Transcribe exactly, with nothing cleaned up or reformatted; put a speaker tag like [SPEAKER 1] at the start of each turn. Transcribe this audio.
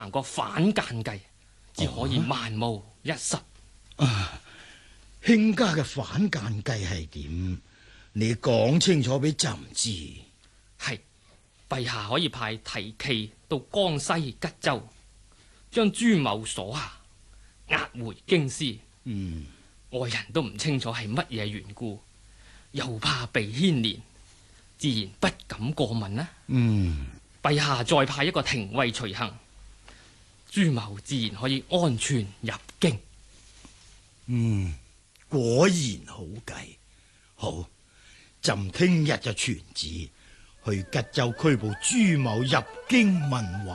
[SPEAKER 1] 行個反間計，至可以萬無一失。
[SPEAKER 2] 啊，卿家嘅反間計係點？你講清楚俾朕知。
[SPEAKER 1] 係，陛下可以派提旗到江西吉州，將朱某鎖下，押回京師。
[SPEAKER 2] 嗯，
[SPEAKER 1] 外人都唔清楚係乜嘢緣故，又怕被牽連，自然不敢過問啦。
[SPEAKER 2] 嗯，
[SPEAKER 1] 陛下再派一個廷尉隨行，朱某自然可以安全入京。
[SPEAKER 2] 嗯，果然好計。好，朕聽日就傳旨去吉州拘捕朱某入京問話。